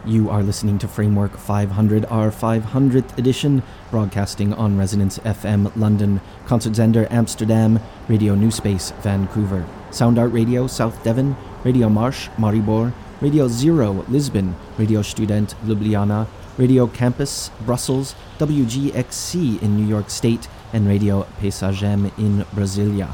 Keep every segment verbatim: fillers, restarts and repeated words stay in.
You are listening to Framework five hundred, our five hundredth edition, broadcasting on Resonance F M London, Concertzender Amsterdam, Radio New Space Vancouver, Sound Art Radio South Devon, Radio Marsh Maribor, Radio Zero Lisbon, Radio Student Ljubljana, Radio Campus Brussels, W G X C in New York State, and Radio Paisagem in Brasilia.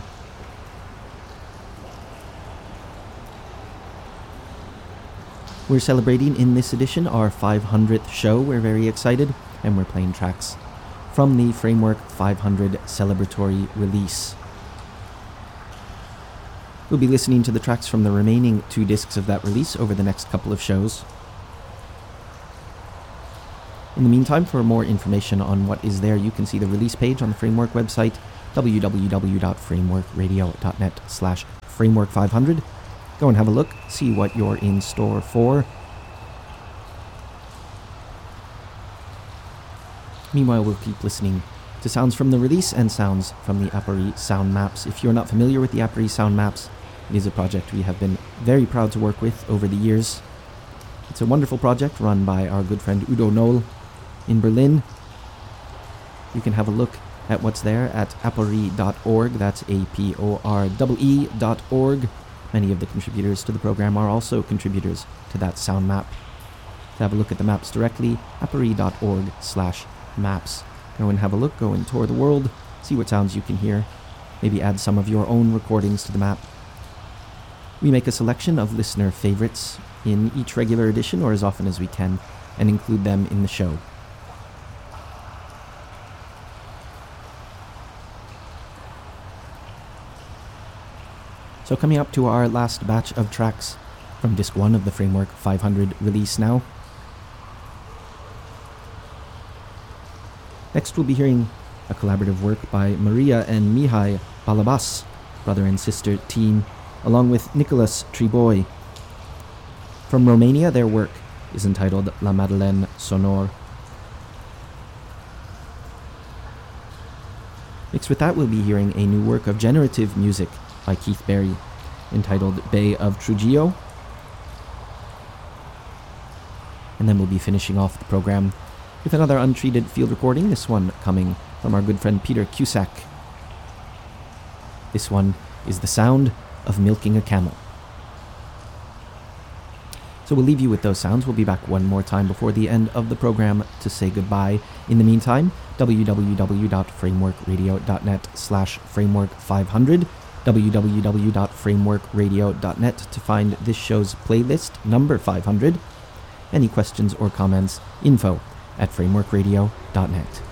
We're celebrating in this edition our five hundredth show. We're very excited, and we're playing tracks from the Framework five hundred celebratory release. We'll be listening to the tracks from the remaining two discs of that release over the next couple of shows. In the meantime, for more information on what is there, you can see the release page on the Framework website, w w w dot framework radio dot net slash framework five hundred. Go and have a look, see what you're in store for. Meanwhile, we'll keep listening to sounds from the release and sounds from the Appareil sound maps. If you're not familiar with the Appareil sound maps, it is a project we have been very proud to work with over the years. It's a wonderful project run by our good friend Udo Noll in Berlin. You can have a look at what's there at appareil dot org. That's A P O R E E dot org. Many of the contributors to the program are also contributors to that sound map. To have a look at the maps directly, appareil dot org slash maps. Go and have a look, go and tour the world, see what sounds you can hear, maybe add some of your own recordings to the map. We make a selection of listener favorites in each regular edition, or as often as we can, and include them in the show. So coming up to our last batch of tracks from Disc one of the Framework five hundred release now. Next we'll be hearing a collaborative work by Maria and Mihai Balabas, brother and sister team, along with Nicolas Triboi. From Romania, their work is entitled La Madeleine Sonore. Mixed with that, we'll be hearing a new work of generative music by Keith Berry, entitled Bay of Trujillo. And then we'll be finishing off the program with another untreated field recording, this one coming from our good friend Peter Cusack. This one is the sound of milking a camel. So we'll leave you with those sounds. We'll be back one more time before the end of the program to say goodbye. In the meantime, w w w dot framework radio dot net slash framework five hundred, w w w dot framework radio dot net to find this show's playlist, number five hundred. Any questions or comments, info at framework radio dot net.